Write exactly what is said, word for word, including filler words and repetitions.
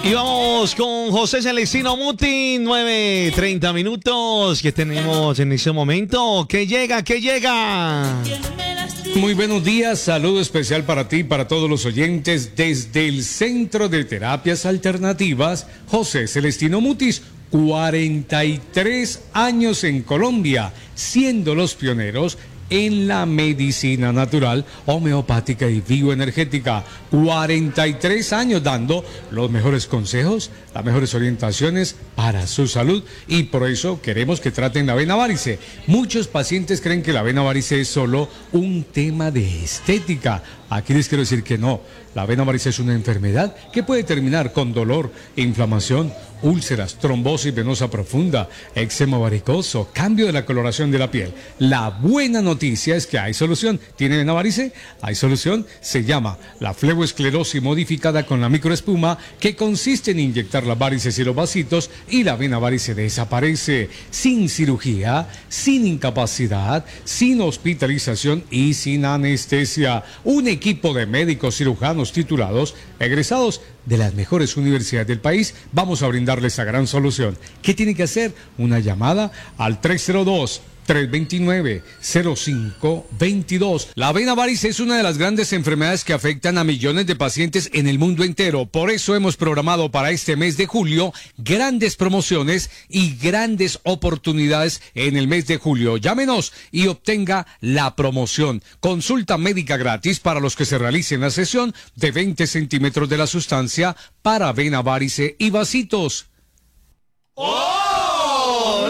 Y vamos con José Celestino Muti, nueve treinta minutos que tenemos en ese momento. ¿Qué llega? ¿Qué llega? Muy buenos días, saludo especial para ti y para todos los oyentes desde el Centro de Terapias Alternativas José Celestino Mutis. cuarenta y tres años en Colombia, siendo los pioneros en la medicina natural, homeopática y bioenergética. cuarenta y tres años dando los mejores consejos, las mejores orientaciones para su salud, y por eso queremos que traten la vena varice. Muchos pacientes creen que la vena varice es solo un tema de estética. Aquí les quiero decir que no. La vena varice es una enfermedad que puede terminar con dolor, inflamación, úlceras, trombosis venosa profunda, eczema varicoso, cambio de la coloración de la piel. La buena noticia es que hay solución. ¿Tiene vena varice? Hay solución. Se llama la fleboesclerosis modificada con la microespuma, que consiste en inyectar las varices y los vasitos, y la vena varice desaparece sin cirugía, sin incapacidad, sin hospitalización y sin anestesia. Un equipo de médicos cirujanos titulados, egresados de las mejores universidades del país, vamos a brindarles esa gran solución. ¿Qué tiene que hacer? Una llamada al tres cero dos, tres dos nueve, cero cinco dos dos. La vena varice es una de las grandes enfermedades que afectan a millones de pacientes en el mundo entero. Por eso hemos programado para este mes de julio grandes promociones y grandes oportunidades en el mes de julio. Llámenos y obtenga la promoción. Consulta médica gratis para los que se realicen la sesión de veinte centímetros de la sustancia para vena varice y vasitos. ¡Oh!